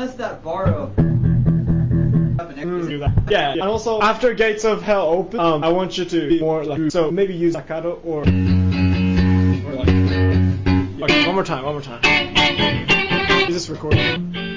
has that bar of. Do that. Yeah, and also after Gates of Hell open, I want you to be more like, so maybe use staccato or like. Okay, one more time. Is this recording?